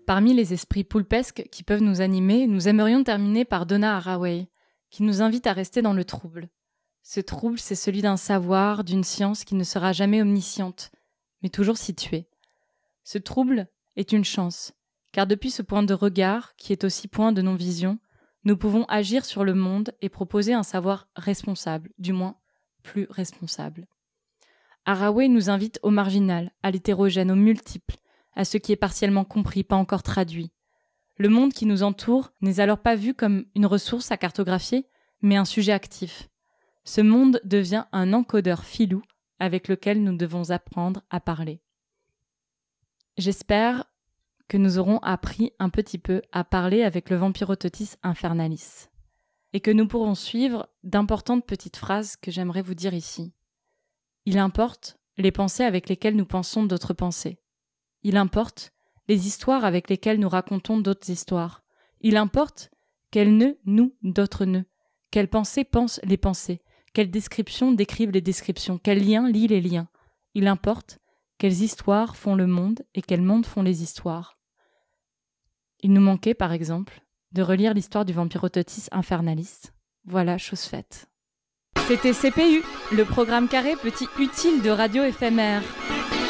Parmi les esprits poulpesques qui peuvent nous animer, nous aimerions terminer par Donna Haraway, qui nous invite à rester dans le trouble. Ce trouble, c'est celui d'un savoir, d'une science qui ne sera jamais omnisciente, mais toujours située. Ce trouble est une chance, car depuis ce point de regard, qui est aussi point de non-vision, nous pouvons agir sur le monde et proposer un savoir responsable, du moins plus responsable. Haraway nous invite au marginal, à l'hétérogène, au multiple, à ce qui est partiellement compris, pas encore traduit. Le monde qui nous entoure n'est alors pas vu comme une ressource à cartographier, mais un sujet actif. Ce monde devient un encodeur filou avec lequel nous devons apprendre à parler. J'espère que nous aurons appris un petit peu à parler avec le Vampirototis Infernalis et que nous pourrons suivre d'importantes petites phrases que j'aimerais vous dire ici. Il importe les pensées avec lesquelles nous pensons d'autres pensées. Il importe les histoires avec lesquelles nous racontons d'autres histoires. Il importe quels nœuds nous d'autres nœuds, quelles pensées pensent les pensées, quelles descriptions décrivent les descriptions, quels liens lient les liens. Il importe quelles histoires font le monde et quels mondes font les histoires. Il nous manquait, par exemple, de relire l'histoire du Vampirototis Infernalis. Voilà, chose faite. C'était CPU, le programme carré petit utile de radio éphémère.